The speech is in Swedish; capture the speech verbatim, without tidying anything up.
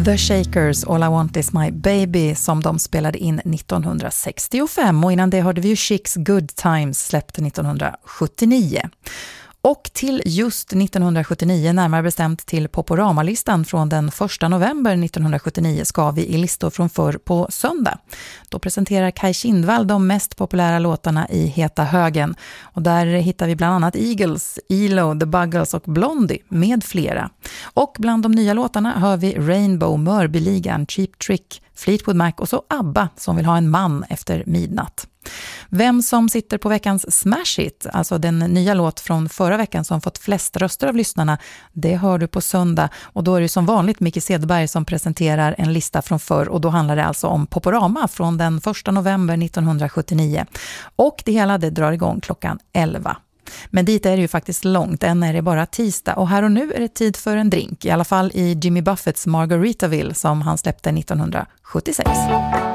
The Shakers, All I Want Is My Baby, som de spelade in nittonhundrasextiofem, och innan det hörde vi ju Chicks Good Times, släppt nittonhundrasjuttionio. Och till just nittonhundrasjuttionio, närmare bestämt till Poporama-listan från den första november nittonhundrasjuttionio, ska vi i listor från förr på söndag. Då presenterar Kaj Kindvall de mest populära låtarna i heta högen. Och där hittar vi bland annat Eagles, E L O, The Buggles och Blondie med flera. Och bland de nya låtarna hör vi Rainbow, Mörbyligan, Cheap Trick, Fleetwood Mac och så ABBA som vill ha en man efter midnatt. Vem som sitter på veckans Smash Hit, alltså den nya låt från förra veckan som fått flest röster av lyssnarna, det hör du på söndag. Och då är det som vanligt Micke Cederberg som presenterar en lista från förr, och då handlar det alltså om Poporama från den första november nittonhundrasjuttionio. Och det hela det drar igång klockan elva. Men dit är det ju faktiskt långt, än är det bara tisdag, och här och nu är det tid för en drink, i alla fall i Jimmy Buffetts Margaritaville som han släppte nittonhundrasjuttiosex.